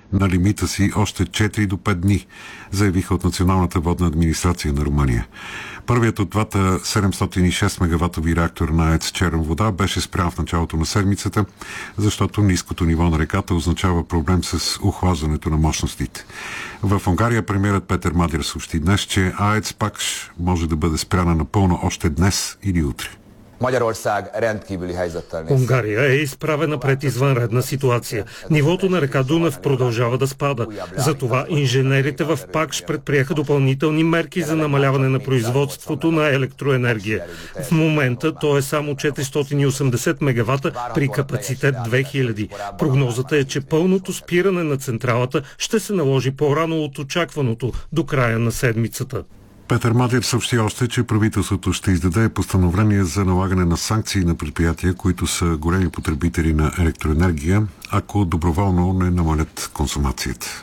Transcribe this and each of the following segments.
на лимита си още 4 до 5 дни, заявиха от Националната водна администрация на Румъния. Първият от двата 706 мегаватови реактора на АЕЦ Черна вода беше спрян в началото на седмицата, защото ниското ниво на реката означава проблем с охлаждането на мощностите. В Унгария премиерът Петър Мадяр съобщи днес, че АЕЦ Пакш може да бъде спряна напълно още днес или утре. Унгария е изправена пред извънредна ситуация. Нивото на река Дунав продължава да спада. Затова инженерите в Пакш предприеха допълнителни мерки за намаляване на производството на електроенергия. В момента то е само 480 мегавата при капацитет 2000. Прогнозата е, че пълното спиране на централата ще се наложи по-рано от очакваното до края на седмицата. Петър Мадяр съобщи още, че правителството ще издаде постановление за налагане на санкции на предприятия, които са големи потребители на електроенергия, ако доброволно не намалят консумацията.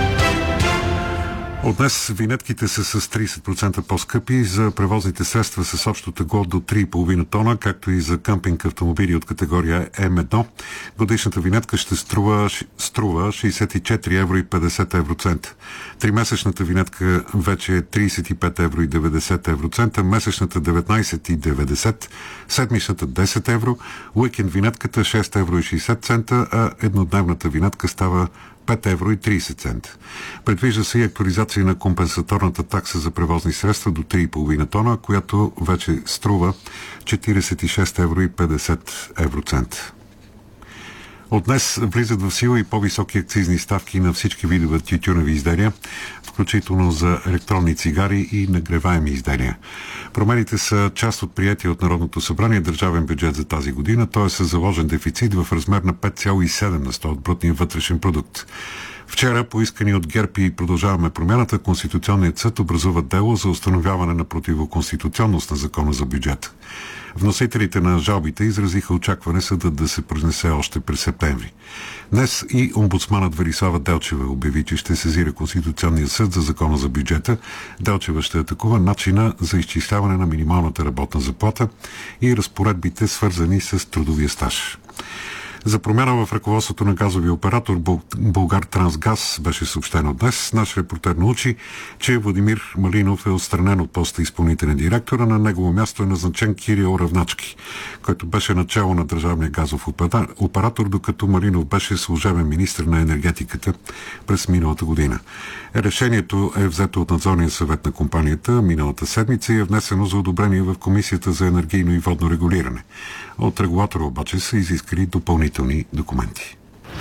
От днес винетките са с 30% по-скъпи за превозните средства с общо тегло до 3,5 тона, както и за къмпинг автомобили от категория М1. Годишната винетка ще струва 64 евро и 50 евроцента. Тримесечната винетка вече е 35 евро и 90 евроцента, месечната 19,90, седмичната 10 евро, уикенд винетката 6 евро и 60 цента, а еднодневната винетка става 5 евро и 30 цента. Предвижда се и актуализация на компенсаторната такса за превозни средства до 3,5 тона, която вече струва 46 евро и 50 евроцента. От днес влизат в сила и по-високи акцизни ставки на всички видове тютюневи изделия, включително за електронни цигари и нагреваеми изделия. Промените са част от приятия от Народното събрание държавен бюджет за тази година, т.е. със заложен дефицит в размер на 5,7% от брутния вътрешен продукт. Вчера, поискани от ГЕРБ и Продължаваме промяната, Конституционният съд образува дело за установяване на противоконституционност на закона за бюджет. Вносителите на жалбите изразиха очакване съдът да се произнесе още през септември. Днес и омбудсманът Велислава Делчева обяви, че ще сезира Конституционния съд за закона за бюджета. Делчева ще атакува начина за изчисляване на минималната работна заплата и разпоредбите, свързани с трудовия стаж. За промяна в ръководството на газовия оператор Булгартрансгаз беше съобщено днес. Наш репортер научи, че Владимир Малинов е отстранен от поста изпълнителен директор, а на негово място е назначен Кирил Равначки, който беше начало на държавния газов оператор, докато Малинов беше служебен министър на енергетиката през миналата година. Решението е взето от надзорния съвет на компанията миналата седмица и е внесено за одобрение в Комисията за енергийно и водно регулиране. От регулатора обаче са изискали допълнителни документи.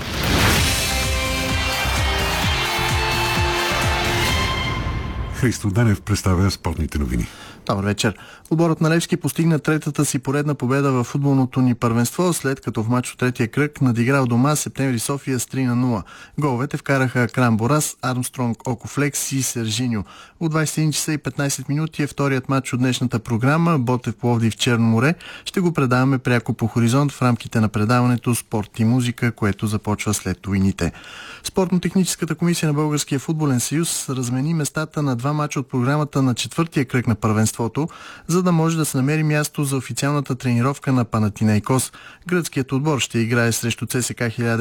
Христо Денев представя спортните новини. Добър вечер. Отборът на Левски постигна третата си поредна победа в футболното ни първенство, след като в матч от третия кръг надигра у дома Септември София с 3-0. Головете вкараха Крам Борас, Армстронг Окофлекс и Сержиньо. От 21 часа и 15 минути е вторият матч от днешната програма. Ботев Пловдив Черно море. Ще го предаваме пряко по Хоризонт в рамките на предаването Спорт и музика, което започва след войните. Спортно-техническата комисия на Българския футболен съюз размени местата на два матча от програмата на четвъртия кръг на първенството, за да може да се намери място за официалната тренировка на Панатинайкос. Гръцкият отбор ще играе срещу ЦСКА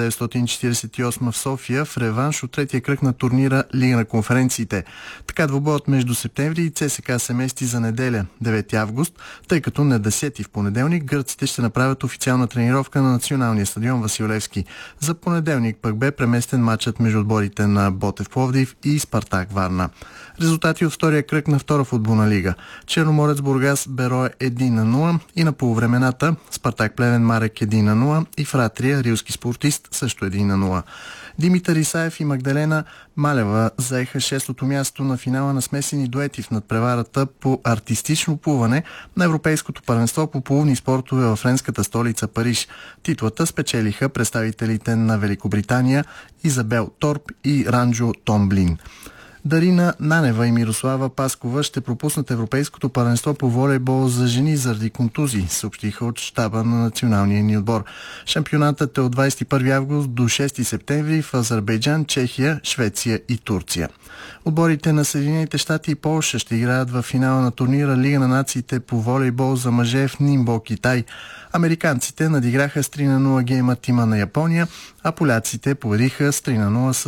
1948 в София в реванш от третия кръг на турнира Лига на конференциите. Така двубоят между Септември и ЦСКА се мести за неделя, 9 август, тъй като на 10 в понеделник гърците ще направят официална тренировка на националния стадион Васил Левски. За понеделник пък бе преместен матчът между отборите на Ботев Пловдив и Спартак Варна. Резултати от втория кръг на втора футболна лига. Черноморец Бургас Берое 1-0 и на полувремената Спартак Плевен Марек 1-0 и Фратрия Рилски спортист също 1-0. Димитър Исаев и Магдалена Малева заеха шестото място на финала на смесени дуети в надпреварата по артистично плуване на Европейското първенство по плувни спортове във френската столица Париж. Титлата спечелиха представителите на Великобритания Изабел Торп и Ранджо Томблин. Дарина Нанева и Мирослава Паскова ще пропуснат Европейското първенство по волейбол за жени заради контузии, съобщиха от щаба на националния ни отбор. Шампионатът е от 21 август до 6 септември в Азербайджан, Чехия, Швеция и Турция. Отборите на Съединените щати и Полша ще играят в финала на турнира Лига на нациите по волейбол за мъже в Нимбо, Китай. Американците надиграха с 3-0 гейма тима на Япония, а поляците победиха с 3-0 с